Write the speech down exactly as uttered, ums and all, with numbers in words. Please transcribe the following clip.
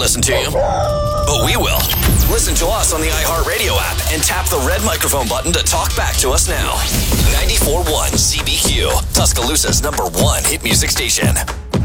listen to you, but we will. Listen to us on the iHeartRadio app and tap the red microphone button to talk back to us now. ninety-four point one C B Q, Tuscaloosa's number one hit music station.